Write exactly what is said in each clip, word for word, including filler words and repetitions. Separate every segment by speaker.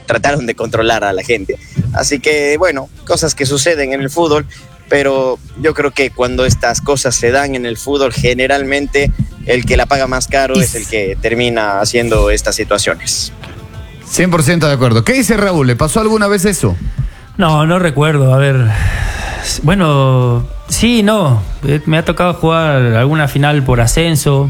Speaker 1: trataron de controlar a la gente. Así que, bueno, cosas que suceden en el fútbol, pero yo creo que cuando estas cosas se dan en el fútbol, generalmente el que la paga más caro es el que termina haciendo estas situaciones.
Speaker 2: cien por ciento de acuerdo. ¿Qué dice Raúl? ¿Le pasó alguna vez eso?
Speaker 3: No, no recuerdo. A ver, bueno, sí, no. Me ha tocado jugar alguna final por ascenso,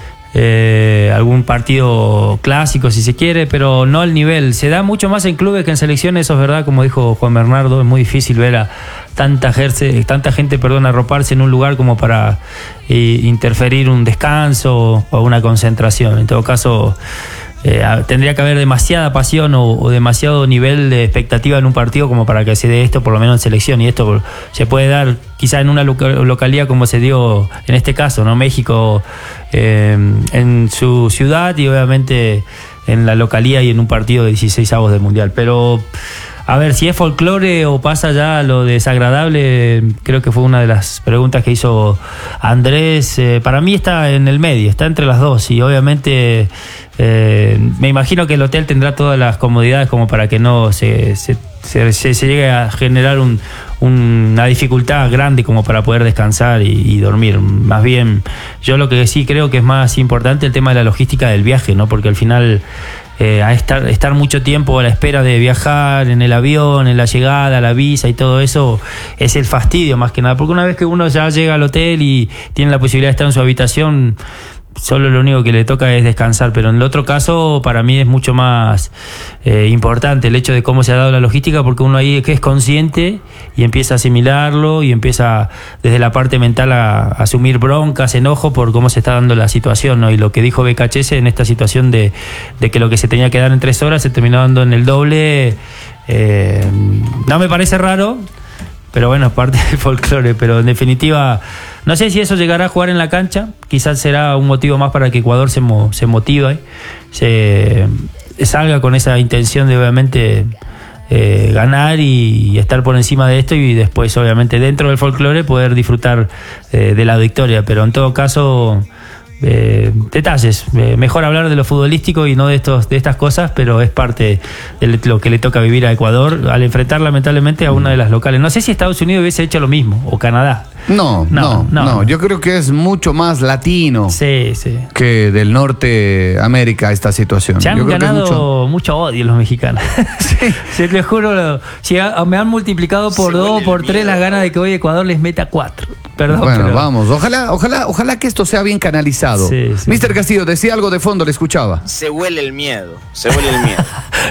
Speaker 3: eh, algún partido clásico si se quiere, pero no al nivel. Se da mucho más en clubes que en selecciones, eso es verdad, como dijo Juan Bernardo. Es muy difícil ver a tanta, ejerce, tanta gente perdón, arroparse en un lugar como para eh, interferir un descanso o una concentración. En todo caso, Eh, tendría que haber demasiada pasión o, o demasiado nivel de expectativa en un partido como para que se dé esto, por lo menos en selección, y esto se puede dar quizá en una loca, localidad como se dio en este caso, ¿no? México eh, en su ciudad y obviamente en la localidad y en un partido de dieciséis avos del Mundial, pero a ver, si es folclore o pasa ya lo desagradable, creo que fue una de las preguntas que hizo Andrés. Eh, para mí está en el medio, está entre las dos y obviamente eh, me imagino que el hotel tendrá todas las comodidades como para que no se, se, se, se, se llegue a generar un, un, una dificultad grande como para poder descansar y, y dormir. Más bien, yo lo que sí creo que es más importante el tema de la logística del viaje, ¿no? Porque al final Eh, a estar, estar mucho tiempo a la espera de viajar en el avión, en la llegada, la visa y todo eso, es el fastidio más que nada, porque una vez que uno ya llega al hotel y tiene la posibilidad de estar en su habitación, solo lo único que le toca es descansar, pero en el otro caso para mí es mucho más eh, importante el hecho de cómo se ha dado la logística, porque uno ahí que es consciente y empieza a asimilarlo y empieza desde la parte mental a, a asumir broncas, enojo por cómo se está dando la situación, ¿no? Y lo que dijo B K H S en esta situación de, de que lo que se tenía que dar en tres horas se terminó dando en el doble, eh, no me parece raro, pero bueno, es parte del folclore, pero en definitiva no sé si eso llegará a jugar en la cancha, quizás será un motivo más para que Ecuador se, mo, se motive, se salga con esa intención de obviamente eh, ganar y, y estar por encima de esto y después obviamente dentro del folclore poder disfrutar eh, de la victoria, pero en todo caso Eh, detalles, eh, mejor hablar de lo futbolístico y no de estos de estas cosas, pero es parte de lo que le toca vivir a Ecuador al enfrentar lamentablemente a una de las locales. No sé si Estados Unidos hubiese hecho lo mismo, o Canadá.
Speaker 2: No, no, no, no, no. Yo creo que es mucho más latino
Speaker 3: sí, sí.
Speaker 2: que del norte América esta situación.
Speaker 3: Se han
Speaker 2: Yo creo
Speaker 3: ganado
Speaker 2: que mucho...
Speaker 3: mucho odio los mexicanos. Sí. Se les juro, si ha, me han multiplicado por Se dos, por tres las ganas de que hoy Ecuador les meta cuatro. Perdón,
Speaker 2: bueno,
Speaker 3: pero...
Speaker 2: vamos, ojalá, ojalá, ojalá que esto sea bien canalizado. Sí, sí. mister Castillo, decía algo de fondo, le escuchaba.
Speaker 1: Se huele el miedo, se huele el miedo.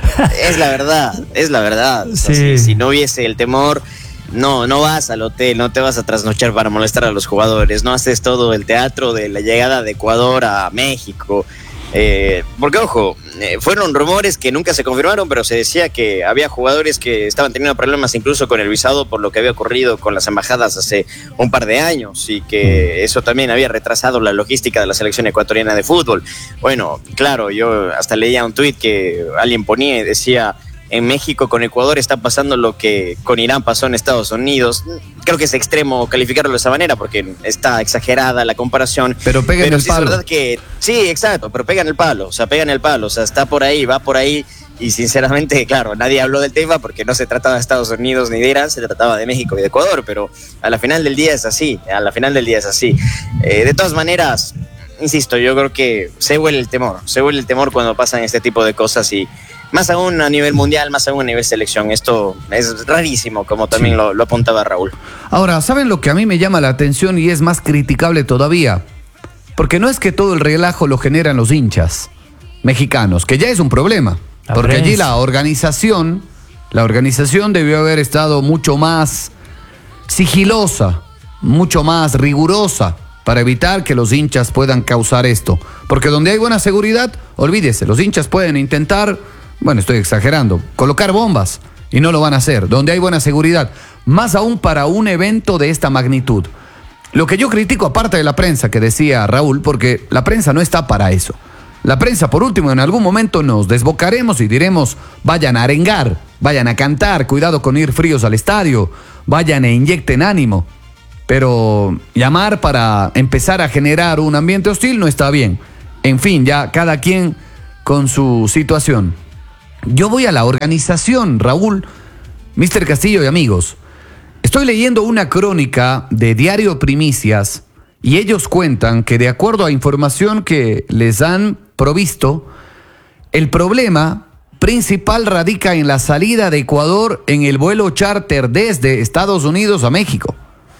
Speaker 1: Es la verdad, es la verdad. O sea,
Speaker 3: sí.
Speaker 1: si, si no hubiese el temor, no, no vas al hotel, no te vas a trasnochar para molestar a los jugadores, no haces todo el teatro de la llegada de Ecuador a México. Eh, porque ojo, eh, fueron rumores que nunca se confirmaron, pero se decía que había jugadores que estaban teniendo problemas incluso con el visado por lo que había ocurrido con las embajadas hace un par de años y que eso también había retrasado la logística de la selección ecuatoriana de fútbol. Bueno, claro, yo hasta leía un tuit que alguien ponía y decía: en México con Ecuador está pasando lo que con Irán pasó en Estados Unidos. Creo que es extremo calificarlo de esa manera porque está exagerada la comparación.
Speaker 2: Pero pega en el
Speaker 1: sí
Speaker 2: palo.
Speaker 1: Es verdad que, sí, exacto, pero pega en el palo, o sea, pega en el palo, o sea, está por ahí, va por ahí. Y sinceramente, claro, nadie habló del tema porque no se trataba de Estados Unidos ni de Irán, se trataba de México y de Ecuador, pero a la final del día es así, a la final del día es así. Eh, de todas maneras, insisto, yo creo que se huele el temor, se huele el temor cuando pasan este tipo de cosas y más aún a nivel mundial, más aún a nivel selección. Esto es rarísimo, como también sí. lo, lo apuntaba Raúl.
Speaker 2: Ahora, ¿saben lo que a mí me llama la atención y es más criticable todavía? Porque no es que todo el relajo lo generan los hinchas mexicanos, que ya es un problema. La porque prensa. Allí la organización, la organización debió haber estado mucho más sigilosa, mucho más rigurosa para evitar que los hinchas puedan causar esto. Porque donde hay buena seguridad, olvídese, los hinchas pueden intentar, bueno, estoy exagerando, colocar bombas y no lo van a hacer. Donde hay buena seguridad, más aún para un evento de esta magnitud. Lo que yo critico, aparte de la prensa que decía Raúl, porque la prensa no está para eso. La prensa, por último, en algún momento nos desbocaremos y diremos: vayan a arengar, vayan a cantar, cuidado con ir fríos al estadio, vayan e inyecten ánimo. Pero llamar para empezar a generar un ambiente hostil no está bien. En fin, ya cada quien con su situación. Yo voy a la organización, Raúl, mister Castillo y amigos. Estoy leyendo una crónica de Diario Primicias y ellos cuentan que, de acuerdo a información que les han provisto, el problema principal radica en la salida de Ecuador en el vuelo charter desde Estados Unidos a México,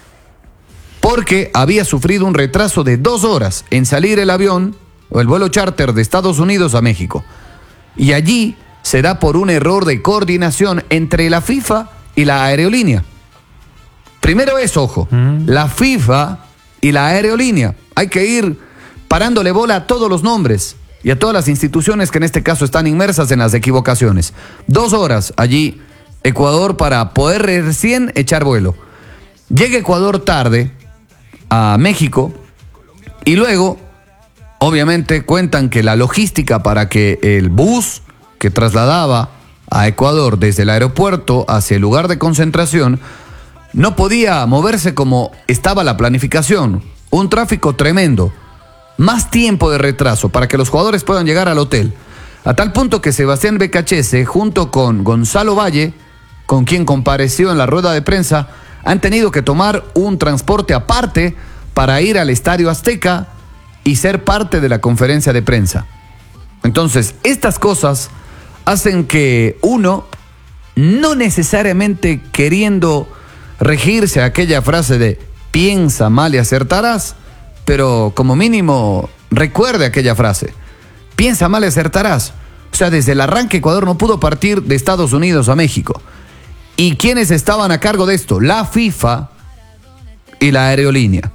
Speaker 2: porque había sufrido un retraso de dos horas en salir el avión o el vuelo charter de Estados Unidos a México. Y allí se da por un error de coordinación entre la FIFA y la aerolínea. Primero es, ojo, mm. la FIFA y la aerolínea. Hay que ir parándole bola a todos los nombres y a todas las instituciones que en este caso están inmersas en las equivocaciones. Dos horas allí, Ecuador, para poder recién echar vuelo. Llega Ecuador tarde a México y luego, obviamente, cuentan que la logística para que el bus que trasladaba a Ecuador desde el aeropuerto hacia el lugar de concentración no podía moverse como estaba la planificación. Un tráfico tremendo. Más tiempo de retraso para que los jugadores puedan llegar al hotel. A tal punto que Sebastián Becachese, junto con Gonzalo Valle, con quien compareció en la rueda de prensa, han tenido que tomar un transporte aparte para ir al Estadio Azteca y ser parte de la conferencia de prensa. Entonces, estas cosas hacen que uno, no necesariamente queriendo regirse a aquella frase de piensa mal y acertarás, pero como mínimo recuerde aquella frase, piensa mal y acertarás. O sea, desde el arranque Ecuador no pudo partir de Estados Unidos a México. ¿Y quiénes estaban a cargo de esto? La FIFA y la aerolínea.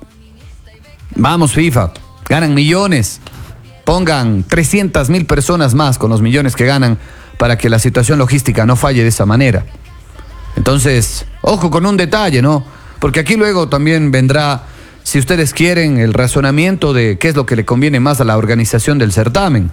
Speaker 2: Vamos, FIFA, ganan millones, pongan trescientas mil personas más con los millones que ganan para que la situación logística no falle de esa manera. Entonces, ojo con un detalle, ¿no? Porque aquí luego también vendrá, si ustedes quieren, el razonamiento de qué es lo que le conviene más a la organización del certamen.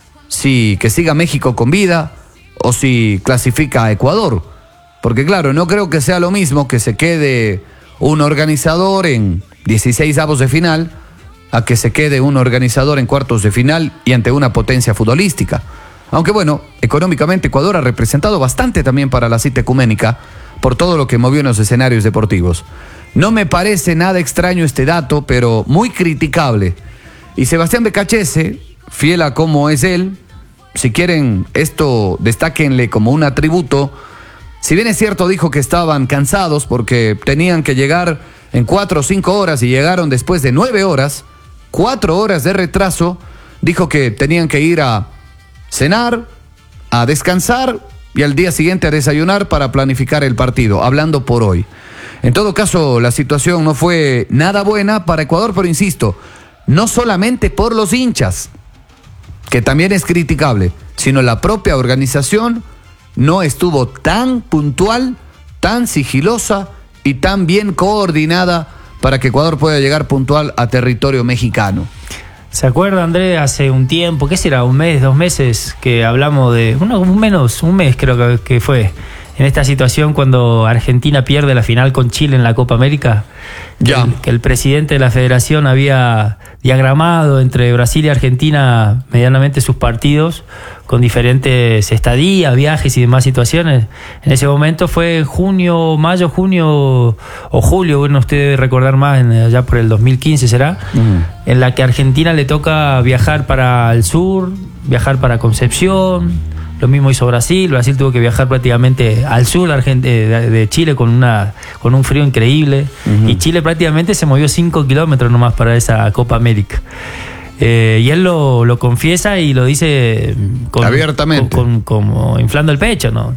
Speaker 2: Si que siga México con vida o si clasifica a Ecuador. Porque claro, no creo que sea lo mismo que se quede un organizador en dieciséis avos de final a que se quede un organizador en cuartos de final y ante una potencia futbolística. Aunque bueno, económicamente Ecuador ha representado bastante también para la cita ecuménica por todo lo que movió en los escenarios deportivos. No me parece nada extraño este dato, pero muy criticable. Y Sebastián Becachese, fiel a cómo es él, si quieren esto destáquenle como un atributo. Si bien es cierto, dijo que estaban cansados porque tenían que llegar en cuatro o cinco horas y llegaron después de nueve horas, cuatro horas de retraso, dijo que tenían que ir a cenar, a descansar y al día siguiente a desayunar para planificar el partido, hablando por hoy. En todo caso, la situación no fue nada buena para Ecuador, pero insisto, no solamente por los hinchas, que también es criticable, sino la propia organización no estuvo tan puntual, tan sigilosa y tan bien coordinada para que Ecuador pueda llegar puntual a territorio mexicano.
Speaker 3: ¿Se acuerda, André, hace un tiempo, qué será, un mes, dos meses, que hablamos de, uno, un menos, un mes creo que, que fue, en esta situación cuando Argentina pierde la final con Chile en la Copa América? Ya. Que el, que el presidente de la federación había diagramado entre Brasil y Argentina medianamente sus partidos con diferentes estadías, viajes y demás situaciones. En ese momento fue junio, mayo, junio o julio, bueno, usted debe recordar más, en, allá por el dos mil quince será, uh-huh. en la que a Argentina le toca viajar para el sur, viajar para Concepción. Lo mismo hizo Brasil. Brasil tuvo que viajar prácticamente al sur de Chile con una con un frío increíble. Uh-huh. Y Chile prácticamente se movió cinco kilómetros nomás para esa Copa América. Eh, y él lo, lo confiesa y lo dice con,
Speaker 2: abiertamente,
Speaker 3: con, con, como inflando el pecho, ¿no?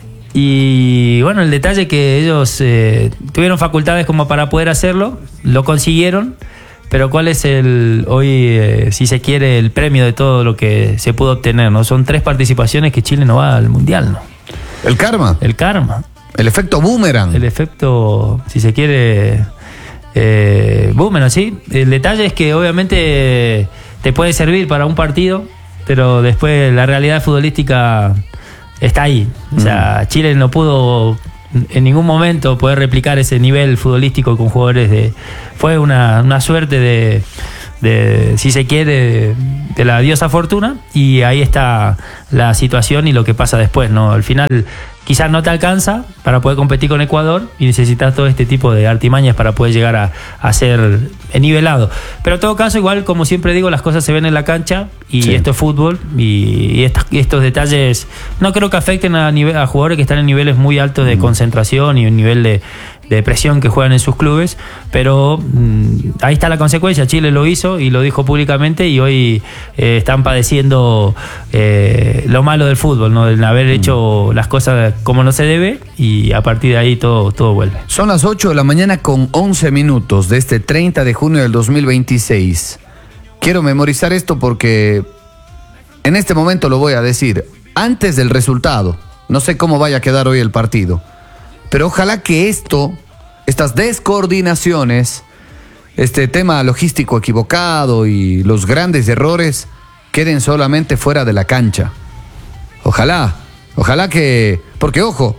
Speaker 3: Y bueno, el detalle que ellos eh, tuvieron facultades como para poder hacerlo, lo consiguieron. Pero ¿cuál es el hoy, eh, si se quiere, el premio de todo lo que se pudo obtener? ¿No? Son tres participaciones que Chile no va al Mundial, ¿no?
Speaker 2: El karma.
Speaker 3: El karma.
Speaker 2: El efecto boomerang.
Speaker 3: El efecto, si se quiere, eh, boomerang, sí. El detalle es que obviamente te puede servir para un partido, pero después la realidad futbolística está ahí. O sea, mm. Chile no pudo en ningún momento poder replicar ese nivel futbolístico con jugadores de... Fue una, una suerte de, de, si se quiere, de la diosa Fortuna, y ahí está la situación y lo que pasa después, ¿no? Al final quizás no te alcanza para poder competir con Ecuador y necesitas todo este tipo de artimañas para poder llegar a, a ser nivelado. Pero en todo caso, igual, como siempre digo, las cosas se ven en la cancha y sí. Esto es fútbol y, y, estos, y estos detalles no creo que afecten a, nivel, a jugadores que están en niveles muy altos de mm. concentración y un nivel de, de presión que juegan en sus clubes, pero mmm, ahí está la consecuencia. Chile lo hizo y lo dijo públicamente y hoy eh, están padeciendo eh, lo malo del fútbol, ¿no? De haber hecho las cosas como no se debe, y a partir de ahí todo, todo vuelve.
Speaker 2: Son las ocho de la mañana con once minutos de este treinta de junio del dos mil veintiséis. Quiero memorizar esto porque en este momento lo voy a decir antes del resultado. No sé cómo vaya a quedar hoy el partido, pero ojalá que esto, estas descoordinaciones, este tema logístico equivocado y los grandes errores queden solamente fuera de la cancha. Ojalá, ojalá que... Porque, ojo,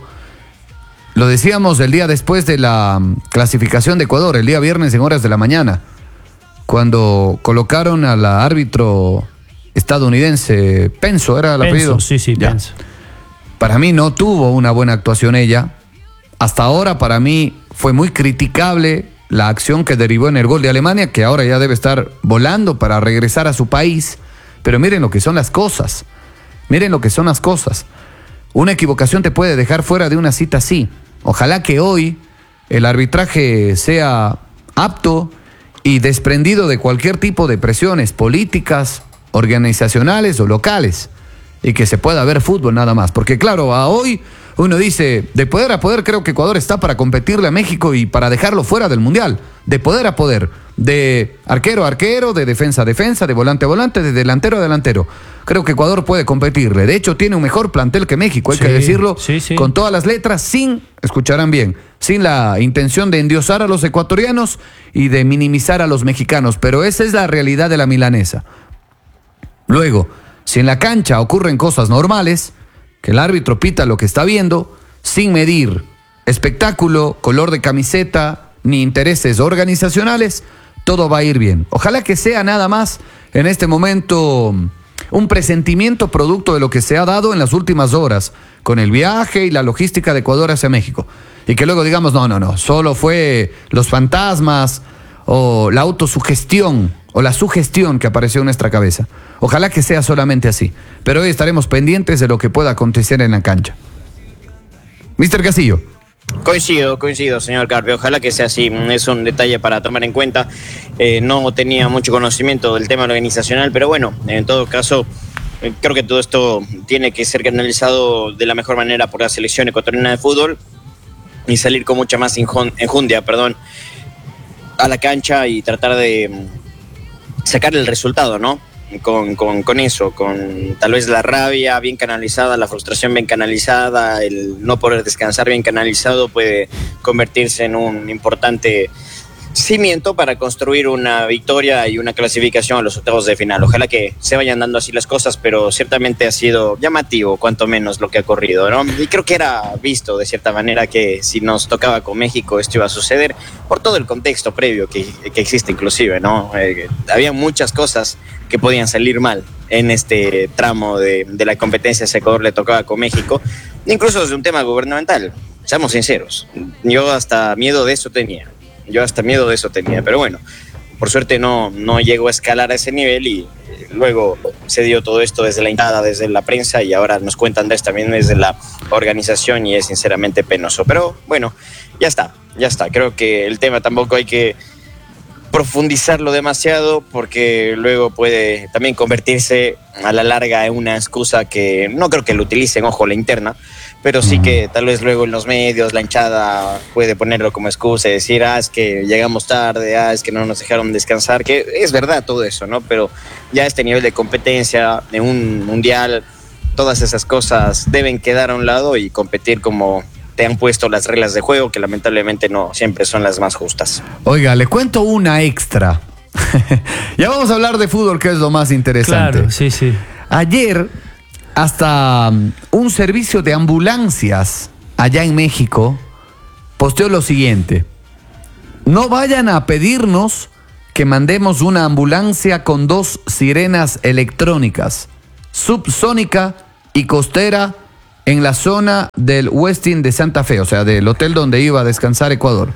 Speaker 2: lo decíamos el día después de la clasificación de Ecuador, el día viernes en horas de la mañana, cuando colocaron al árbitro estadounidense, Penso, ¿era el apellido?
Speaker 3: Penso, sí, sí,
Speaker 2: ya.
Speaker 3: Penso.
Speaker 2: Para mí no tuvo una buena actuación ella. Hasta ahora para mí fue muy criticable la acción que derivó en el gol de Alemania, que ahora ya debe estar volando para regresar a su país. Pero miren lo que son las cosas. Miren lo que son las cosas. Una equivocación te puede dejar fuera de una cita así. Ojalá que hoy el arbitraje sea apto y desprendido de cualquier tipo de presiones políticas, organizacionales o locales, y que se pueda ver fútbol nada más. Porque claro, a hoy uno dice, de poder a poder creo que Ecuador está para competirle a México y para dejarlo fuera del Mundial. De poder a poder, de arquero a arquero, de defensa a defensa, de volante a volante, de delantero a delantero. Creo que Ecuador puede competirle. De hecho, tiene un mejor plantel que México, hay sí, que decirlo, sí, sí. con todas las letras, sin, escucharán bien, sin la intención de endiosar a los ecuatorianos y de minimizar a los mexicanos. Pero esa es la realidad de la milanesa. Luego, si en la cancha ocurren cosas normales, que el árbitro pita lo que está viendo, sin medir espectáculo, color de camiseta, ni intereses organizacionales, todo va a ir bien. Ojalá que sea nada más en este momento un presentimiento producto de lo que se ha dado en las últimas horas con el viaje y la logística de Ecuador hacia México. Y que luego digamos, no, no, no, solo fue los fantasmas o la autosugestión o la sugestión que apareció en nuestra cabeza. Ojalá que sea solamente así. Pero hoy estaremos pendientes de lo que pueda acontecer en la cancha. mister Castillo.
Speaker 1: Coincido, coincido, señor Carpio. Ojalá que sea así. Es un detalle para tomar en cuenta. Eh, no tenía mucho conocimiento del tema organizacional, pero bueno, en todo caso, eh, creo que todo esto tiene que ser canalizado de la mejor manera por la selección ecuatoriana de fútbol y salir con mucha más enjundia, perdón, a la cancha y tratar de sacar el resultado, ¿no? Con, con, con eso, con tal vez la rabia bien canalizada, la frustración bien canalizada, el no poder descansar bien canalizado puede convertirse en un importante cimiento para construir una victoria y una clasificación a los octavos de final. Ojalá que se vayan dando así las cosas, pero ciertamente ha sido llamativo, cuanto menos, lo que ha ocurrido, ¿no? Y creo que era visto de cierta manera que si nos tocaba con México esto iba a suceder por todo el contexto previo que, que existe inclusive, ¿no? Eh, había muchas cosas que podían salir mal en este tramo de, de la competencia. Si a Ecuador le tocaba con México, incluso desde un tema gubernamental, seamos sinceros, yo hasta miedo de eso tenía. Yo hasta miedo de eso tenía, pero bueno, por suerte no, no llegó a escalar a ese nivel y eh, luego se dio todo esto desde la hinchada, desde la prensa, y ahora nos cuentan de esto también desde la organización y es sinceramente penoso. Pero bueno, ya está, ya está. Creo que el tema tampoco hay que profundizarlo demasiado porque luego puede también convertirse a la larga en una excusa que no creo que lo utilicen, ojo, la interna, pero sí que tal vez luego en los medios la hinchada puede ponerlo como excusa y decir, ah, es que llegamos tarde, ah, es que no nos dejaron descansar, que es verdad todo eso, ¿no? Pero ya este nivel de competencia, de un mundial, todas esas cosas deben quedar a un lado y competir como te han puesto las reglas de juego, que lamentablemente no siempre son las más justas.
Speaker 2: Oiga, le cuento una extra. Ya vamos a hablar de fútbol, que es lo más interesante.
Speaker 3: Claro, sí, sí.
Speaker 2: Ayer, hasta un servicio de ambulancias allá en México posteó lo siguiente: no vayan a pedirnos que mandemos una ambulancia con dos sirenas electrónicas, subsónica y costera, en la zona del Westin de Santa Fe, o sea, del hotel donde iba a descansar Ecuador.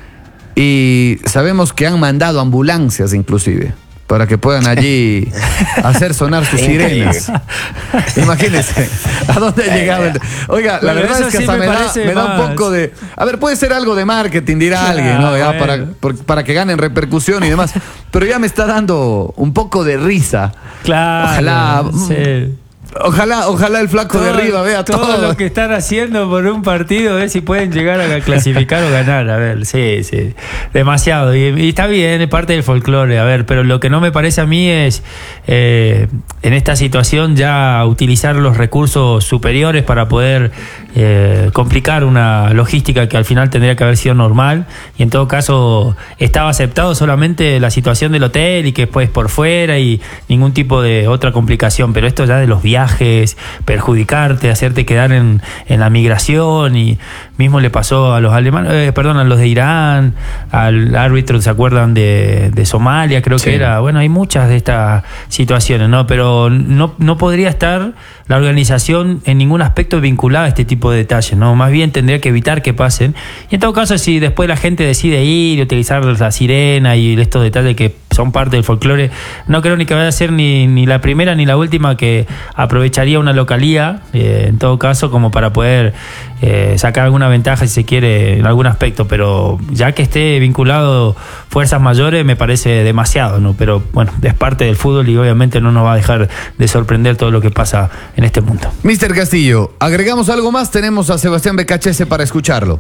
Speaker 2: Y sabemos que han mandado ambulancias inclusive, para que puedan allí hacer sonar sus sirenas. Imagínense a dónde ha llegado. El... Oiga, la
Speaker 3: bueno,
Speaker 2: verdad es que
Speaker 3: sí
Speaker 2: hasta
Speaker 3: me,
Speaker 2: me, da, me da un poco de... A ver, puede ser algo de marketing, dirá
Speaker 3: ah,
Speaker 2: alguien, ¿no? Ya,
Speaker 3: bueno.
Speaker 2: para, por, para que ganen repercusión y demás. Pero ya me está dando un poco de risa.
Speaker 3: Claro.
Speaker 2: Ojalá...
Speaker 3: Sí.
Speaker 2: Ojalá, ojalá el flaco
Speaker 3: todo,
Speaker 2: de arriba vea todo.
Speaker 3: todo lo que están haciendo por un partido, a ver si pueden llegar a clasificar o ganar. A ver, sí, sí. Demasiado. Y, y está bien, es parte del folclore. A ver, pero lo que no me parece a mí es eh, en esta situación ya utilizar los recursos superiores para poder eh, complicar una logística que al final tendría que haber sido normal. Y en todo caso estaba aceptado solamente la situación del hotel y que después por fuera y ningún tipo de otra complicación. Pero esto ya de los viajes, perjudicarte, hacerte quedar en, en la migración, y mismo le pasó a los alemanes, eh, perdón, a los de Irán, al árbitro, ¿se acuerdan de, de Somalia? Creo
Speaker 2: Sí.
Speaker 3: que era, bueno, hay muchas de estas situaciones, ¿no? Pero no, no podría estar la organización en ningún aspecto vinculada a este tipo de detalles, ¿no? Más bien tendría que evitar que pasen. Y en todo caso, si después la gente decide ir y utilizar la sirena y estos detalles que son parte del folclore, no creo ni que vaya a ser ni, ni la primera ni la última que aprovecharía una localía, eh, en todo caso, como para poder eh, sacar alguna ventaja, si se quiere, en algún aspecto. Pero ya que esté vinculado fuerzas mayores, me parece demasiado, ¿no? Pero bueno, es parte del fútbol y obviamente no nos va a dejar de sorprender todo lo que pasa en este mundo.
Speaker 2: mister Castillo, ¿agregamos algo más? Tenemos a Sebastián Becachese para escucharlo.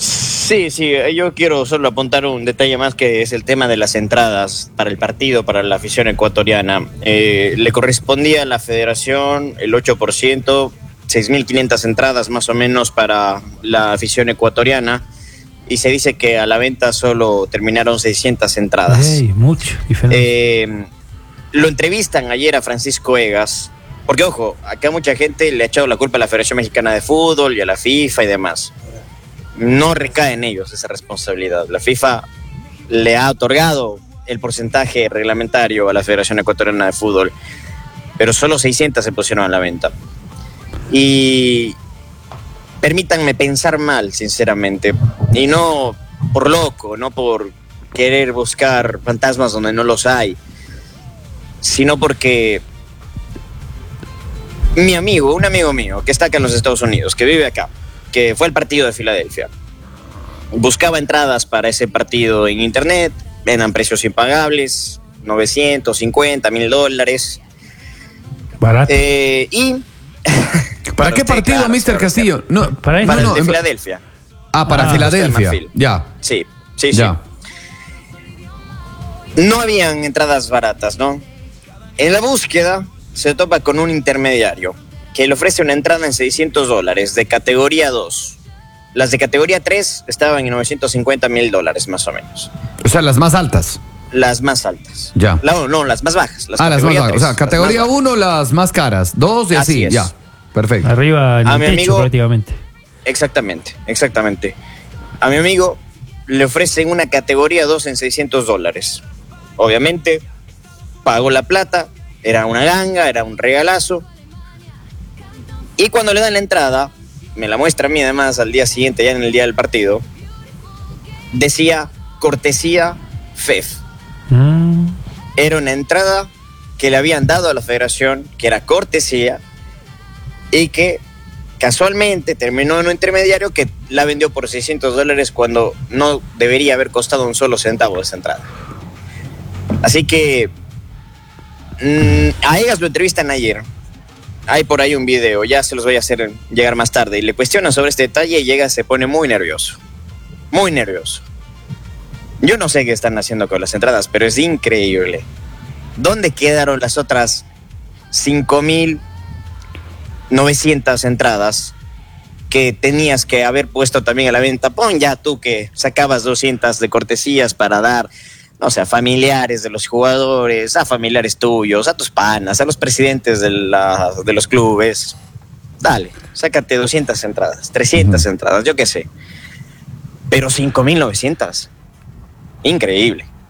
Speaker 1: Sí, sí, yo quiero solo apuntar un detalle más, que es el tema de las entradas para el partido, para la afición ecuatoriana. Eh, le correspondía a la federación el ocho por ciento, seis mil quinientas entradas más o menos para la afición ecuatoriana, y se dice que a la venta solo terminaron seiscientas entradas.
Speaker 3: Hey, mucho diferente.
Speaker 1: Eh, lo entrevistan ayer a Francisco Egas, porque ojo, acá mucha gente le ha echado la culpa a la Federación Mexicana de Fútbol y a la FIFA y demás. No recae en ellos esa responsabilidad. La FIFA le ha otorgado el porcentaje reglamentario a la Federación Ecuatoriana de Fútbol, pero solo seiscientas se pusieron a la venta. Y permítanme pensar mal, sinceramente, y no por loco, no por querer buscar fantasmas donde no los hay, sino porque mi amigo, un amigo mío que está acá en los Estados Unidos, que vive acá, que fue al partido de Filadelfia, buscaba entradas para ese partido en internet, eran precios impagables, novecientos cincuenta mil dólares.
Speaker 3: Barato.
Speaker 1: Eh, y
Speaker 2: ¿Para,
Speaker 1: para
Speaker 2: qué
Speaker 1: usted,
Speaker 2: partido,
Speaker 1: claro,
Speaker 2: mister
Speaker 1: claro,
Speaker 2: Castillo? No,
Speaker 3: Para
Speaker 1: para
Speaker 2: no,
Speaker 1: el de
Speaker 2: no,
Speaker 1: Filadelfia.
Speaker 2: Ah, para
Speaker 3: Ah,
Speaker 2: Filadelfia.
Speaker 1: Marfil.
Speaker 2: Ya.
Speaker 1: Sí, sí,
Speaker 2: Ya.
Speaker 1: sí. No habían entradas baratas, ¿no? En la búsqueda se topa con un intermediario que le ofrece una entrada en seiscientos dólares de categoría dos. Las de categoría tres estaban en novecientos cincuenta mil dólares más o menos.
Speaker 2: O sea, las más altas.
Speaker 1: Las más altas.
Speaker 2: Ya.
Speaker 1: No, no, las más bajas. Las
Speaker 2: ah, las más
Speaker 1: categoría
Speaker 2: bajas.
Speaker 1: tres,
Speaker 2: O sea, categoría
Speaker 1: las más
Speaker 2: uno, las más caras. Dos y así.
Speaker 1: Así es.
Speaker 2: Ya. Perfecto.
Speaker 3: Arriba en
Speaker 1: A
Speaker 3: el
Speaker 1: mi
Speaker 3: techo
Speaker 1: amigo-
Speaker 3: prácticamente.
Speaker 1: Exactamente, exactamente. A mi amigo le ofrecen una categoría dos en seiscientos dólares. Obviamente, pagó la plata, era una ganga, era un regalazo. Y cuando le dan la entrada, me la muestra a mí además al día siguiente, ya en el día del partido, decía cortesía F E F.
Speaker 3: Mm.
Speaker 1: Era una entrada que le habían dado a la federación, que era cortesía, y que casualmente terminó en un intermediario que la vendió por seiscientos dólares cuando no debería haber costado un solo centavo esa entrada. Así que mmm, a Egas lo entrevistan ayer. Hay por ahí un video, ya se los voy a hacer llegar más tarde, y le cuestionan sobre este detalle y Egas se pone muy nervioso. Muy nervioso. Yo no sé qué están haciendo con las entradas, pero es increíble. ¿Dónde quedaron las otras cinco mil novecientas entradas que tenías que haber puesto también a la venta? Pon ya tú que sacabas doscientas de cortesías para dar, no sé, a familiares de los jugadores, a familiares tuyos, a tus panas, a los presidentes de, la, de los clubes. Dale, sácate doscientas entradas, trescientas uh-huh. entradas, yo qué sé. Pero cinco mil novecientas. Increíble.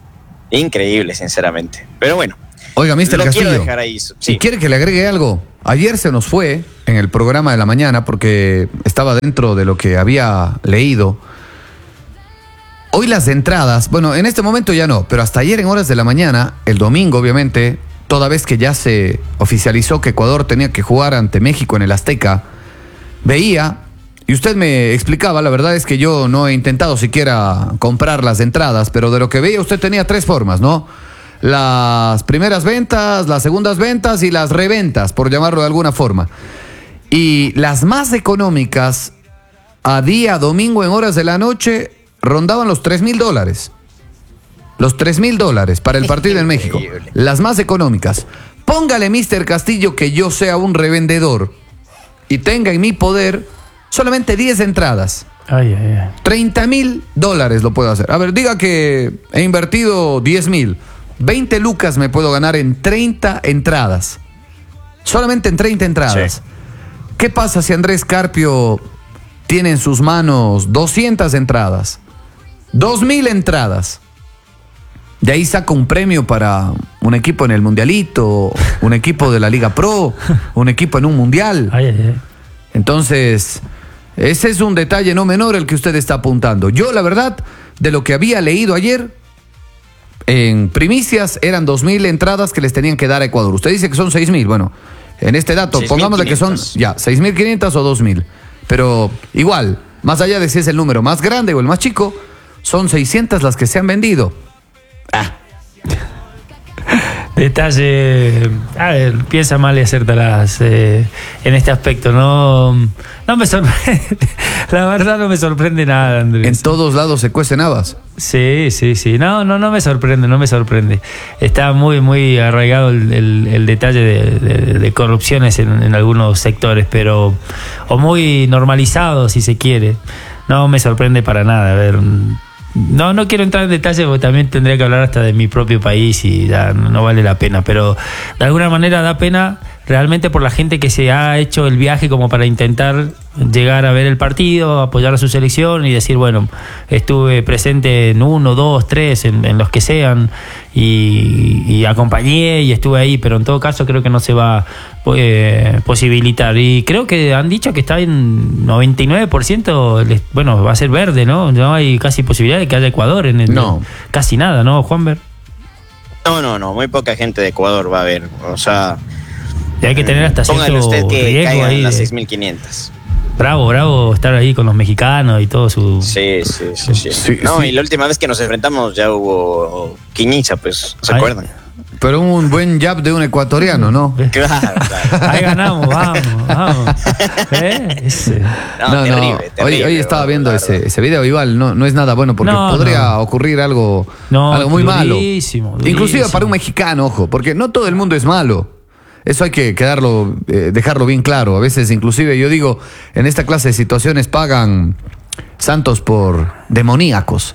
Speaker 1: Increíble, sinceramente. Pero bueno.
Speaker 2: Oiga, mister
Speaker 1: Lo
Speaker 2: Castillo,
Speaker 1: quiero dejar ahí. Sí.
Speaker 2: ¿Y quiere que le agregue algo? Ayer se nos fue en el programa de la mañana porque estaba dentro de lo que había leído. Hoy las entradas, bueno, en este momento ya no, pero hasta ayer en horas de la mañana, el domingo obviamente, toda vez que ya se oficializó que Ecuador tenía que jugar ante México en el Azteca, veía, y usted me explicaba, la verdad es que yo no he intentado siquiera comprar las entradas, pero de lo que veía usted tenía tres formas, ¿no? Las primeras ventas, las segundas ventas y las reventas, por llamarlo de alguna forma. Y las más económicas, a día domingo en horas de la noche, rondaban los tres mil dólares. Los tres mil dólares para el partido en México. Las más económicas. Póngale, mister Castillo, que yo sea un revendedor y tenga en mi poder solamente diez entradas.
Speaker 3: Ay, ay, ay.
Speaker 2: treinta mil dólares lo puedo hacer. A ver, diga que he invertido diez mil. veinte lucas me puedo ganar en treinta entradas. Solamente en treinta entradas. Sí. ¿Qué pasa si Andrés Carpio tiene en sus manos doscientas entradas? dos mil entradas. De ahí saca un premio para un equipo en el Mundialito, un equipo de la Liga Pro, un equipo en un Mundial.
Speaker 3: Ay, ay, ay.
Speaker 2: Entonces, ese es un detalle no menor el que usted está apuntando. Yo, la verdad, de lo que había leído ayer, en primicias eran dos mil entradas que les tenían que dar a Ecuador. Usted dice que son seis mil. Bueno, en este dato, pongámosle que son ya seis mil quinientas o dos mil. Pero igual, más allá de si es el número más grande o el más chico, son seiscientas las que se han vendido. Ah.
Speaker 3: Detalle, a ver, piensa mal y acértalas eh, en este aspecto. No, no me sorprende, la verdad no me sorprende nada, Andrés.
Speaker 2: En todos lados se cuecen habas.
Speaker 3: Sí, sí, sí. No, no, no me sorprende, no me sorprende. Está muy, muy arraigado el, el, el detalle de, de, de corrupciones en, en algunos sectores, pero o muy normalizado, si se quiere. No me sorprende para nada. A ver. No, no quiero entrar en detalle porque también tendría que hablar hasta de mi propio país y ya no vale la pena, pero de alguna manera da pena realmente por la gente que se ha hecho el viaje como para intentar llegar a ver el partido, apoyar a su selección y decir, bueno, estuve presente en uno, dos, tres, en, en los que sean y, y acompañé y estuve ahí, pero en todo caso creo que no se va a eh, posibilitar. Y creo que han dicho que está en noventa y nueve por ciento, bueno, va a ser verde, ¿no? No hay casi posibilidad de que haya Ecuador en el...
Speaker 2: No.
Speaker 3: Casi nada, ¿no, Juanber?
Speaker 1: No, no, no, muy poca gente de Ecuador va a ver, o sea...
Speaker 3: Y hay que tener hasta
Speaker 1: póngale
Speaker 3: cierto
Speaker 1: usted que
Speaker 3: riesgo
Speaker 1: caigan
Speaker 3: ahí
Speaker 1: las
Speaker 3: de...
Speaker 1: seis mil quinientas.
Speaker 3: Bravo, bravo estar ahí con los mexicanos y todo su...
Speaker 1: Sí, sí, sí, sí.
Speaker 2: Sí,
Speaker 1: no,
Speaker 2: sí.
Speaker 1: y la última vez que nos enfrentamos ya hubo quiniza, pues, ¿se
Speaker 3: Ay.
Speaker 1: acuerdan?
Speaker 2: Pero un buen jab de un ecuatoriano, ¿no?
Speaker 1: Claro, claro.
Speaker 3: Ahí ganamos, vamos, vamos. ¿Eh? Ese.
Speaker 1: No,
Speaker 2: No, no.
Speaker 1: terrible, terrible,
Speaker 2: Hoy, hoy estaba viendo
Speaker 1: la
Speaker 2: ese,
Speaker 1: verdad.
Speaker 2: ese video, igual no, no es nada bueno porque
Speaker 3: No,
Speaker 2: podría
Speaker 3: no.
Speaker 2: ocurrir algo,
Speaker 3: No,
Speaker 2: algo muy malo.
Speaker 3: durísimo,
Speaker 2: Inclusive
Speaker 3: durísimo.
Speaker 2: para un mexicano, ojo, porque no todo el mundo es malo. Eso hay que quedarlo, eh, dejarlo bien claro. A veces, inclusive, yo digo, en esta clase de situaciones pagan santos por demoníacos.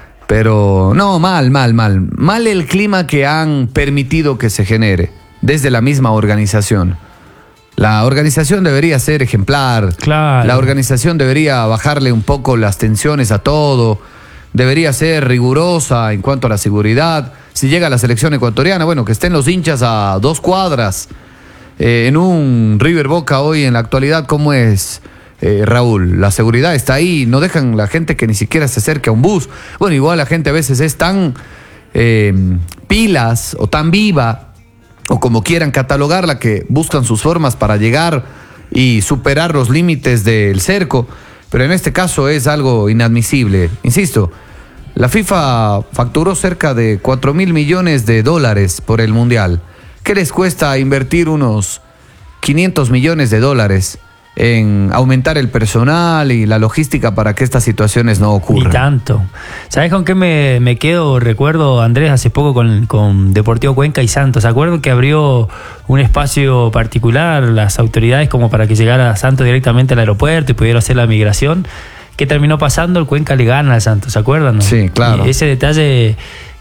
Speaker 2: Pero no, mal, mal, mal. Mal el clima que han permitido que se genere desde la misma organización. La organización debería ser ejemplar.
Speaker 3: Claro.
Speaker 2: La organización debería bajarle un poco las tensiones a todo. Debería ser rigurosa en cuanto a la seguridad. Si llega la selección ecuatoriana, bueno, que estén los hinchas a dos cuadras. Eh, en un River Boca hoy en la actualidad, ¿cómo es, eh, Raúl? La seguridad está ahí, no dejan la gente que ni siquiera se acerque a un bus. Bueno, igual la gente a veces es tan eh, pilas o tan viva, o como quieran catalogarla, que buscan sus formas para llegar y superar los límites del cerco. Pero en este caso es algo inadmisible. Insisto, la FIFA facturó cerca de cuatro mil millones de dólares por el Mundial. ¿Qué les cuesta invertir unos quinientos millones de dólares en aumentar el personal y la logística para que estas situaciones no ocurran?
Speaker 3: Ni tanto. ¿Sabes con qué me, me quedo? Recuerdo, Andrés, hace poco con, con Deportivo Cuenca y Santos. ¿Se acuerdan que abrió un espacio particular las autoridades como para que llegara Santos directamente al aeropuerto y pudiera hacer la migración? ¿Qué terminó pasando? El Cuenca le gana al Santos, ¿se acuerdan? No?
Speaker 2: Sí, claro.
Speaker 3: Y ese detalle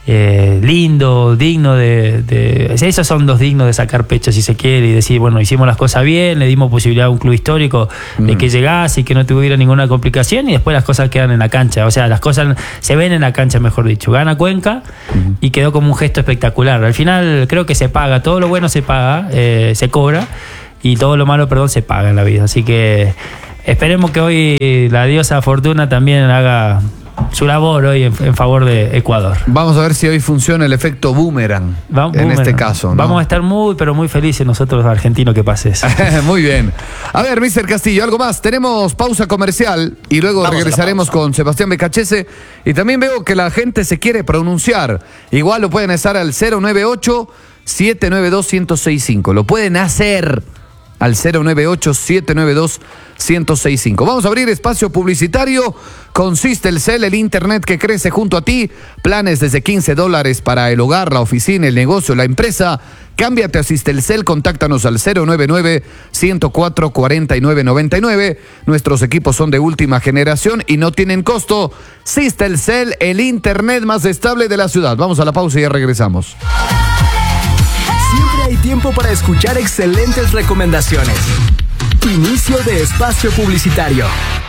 Speaker 3: eh, lindo, digno de, de... Esos son dos dignos de sacar pecho, si se quiere, y decir, bueno, hicimos las cosas bien, le dimos posibilidad a un club histórico mm. de que llegase y que no tuviera ninguna complicación, y después las cosas quedan en la cancha. O sea, las cosas se ven en la cancha, mejor dicho. Gana Cuenca mm. y quedó como un gesto espectacular. Al final creo que se paga, todo lo bueno se paga, eh, se cobra, y todo lo malo, perdón, se paga en la vida. Así que esperemos que hoy la diosa Fortuna también haga su labor hoy en, en favor de Ecuador.
Speaker 2: Vamos a ver si hoy funciona el efecto boomerang, Va, en boomerang. este caso, ¿no?
Speaker 3: Vamos a estar muy, pero muy felices nosotros argentinos que pase eso.
Speaker 2: Muy bien. A ver, mister Castillo, algo más. Tenemos pausa comercial y luego Vamos regresaremos con Sebastián Becachese. Y también veo que la gente se quiere pronunciar. Igual lo pueden estar al cero nueve ocho, siete nueve dos, uno cero seis cinco. Lo pueden hacer al cero nueve ocho, siete nueve dos, uno cero seis cinco. Vamos a abrir espacio publicitario con Sistelcel, el internet que crece junto a ti. Planes desde quince dólares para el hogar, la oficina, el negocio, la empresa. Cámbiate a Sistelcel, contáctanos al cero nueve nueve, ciento cuatro, cuarenta y nueve noventa y nueve. Nuestros equipos son de última generación y no tienen costo. Sistelcel, el internet más estable de la ciudad. Vamos a la pausa y ya regresamos.
Speaker 4: Siempre hay tiempo para escuchar excelentes recomendaciones. Inicio de espacio publicitario.